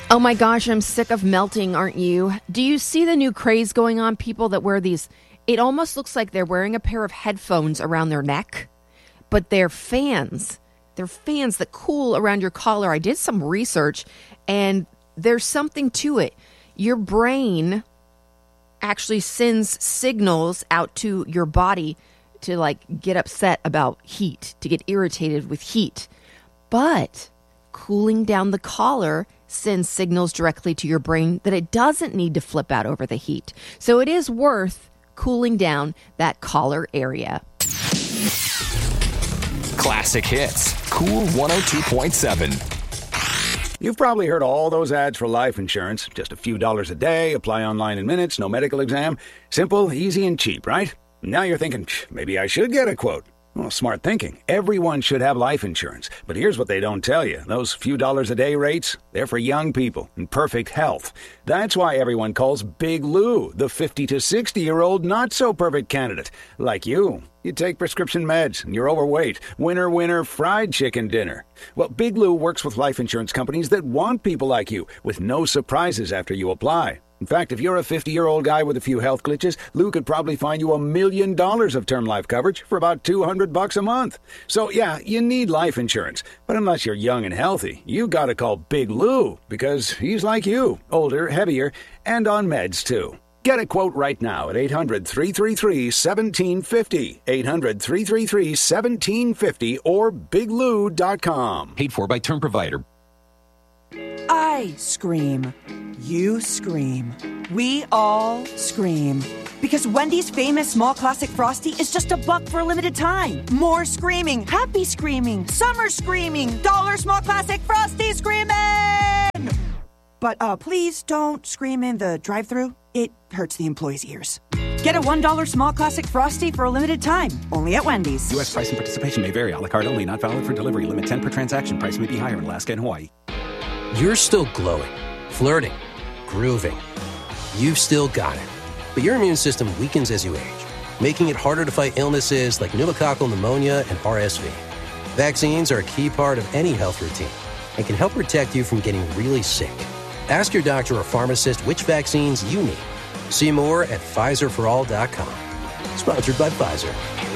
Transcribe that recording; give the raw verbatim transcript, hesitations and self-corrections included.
Oh my gosh, I'm sick of melting, aren't you? Do you see the new craze going on? People that wear these, it almost looks like they're wearing a pair of headphones around their neck, but they're fans. They're fans that cool around your collar. I did some research, and there's something to it. Your brain actually sends signals out to your body to like get upset about heat, to get irritated with heat. But cooling down the collar sends signals directly to your brain that it doesn't need to flip out over the heat. So it is worth cooling down that collar area. Classic hits. Cool one oh two point seven. You've probably heard all those ads for life insurance. Just a few dollars a day, apply online in minutes, no medical exam. Simple, easy, and cheap, right? Now you're thinking, maybe I should get a quote. Well, smart thinking. Everyone should have life insurance. But here's what they don't tell you. Those few dollars a day rates, they're for young people in perfect health. That's why everyone calls Big Lou the fifty to sixty-year-old not-so-perfect candidate. Like you. You take prescription meds, and you're overweight. Winner, winner, fried chicken dinner. Well, Big Lou works with life insurance companies that want people like you, with no surprises after you apply. In fact, if you're a fifty-year-old guy with a few health glitches, Lou could probably find you a million dollars of term life coverage for about two hundred bucks a month. So, yeah, you need life insurance. But unless you're young and healthy, you gotta call Big Lou, because he's like you, older, heavier, and on meds, too. Get a quote right now at eight hundred, three three three, one seven five zero, eight hundred, three three three, one seven five zero, or big lou dot com. Paid for by term provider. I scream. You scream. We all scream. Because Wendy's famous small classic Frosty is just a buck for a limited time. More screaming, happy screaming, summer screaming, dollar small classic Frosty screaming! But uh, please don't scream in the drive-thru. It hurts the employees' ears. Get a one dollar small classic Frosty for a limited time. Only at Wendy's. U S price and participation may vary. A la carte only. Not valid for delivery. Limit ten per transaction. Price may be higher in Alaska and Hawaii. You're still glowing, flirting, grooving. You've still got it. But your immune system weakens as you age, making it harder to fight illnesses like pneumococcal pneumonia and R S V. Vaccines are a key part of any health routine and can help protect you from getting really sick. Ask your doctor or pharmacist which vaccines you need. See more at Pfizer for all dot com. Sponsored by Pfizer.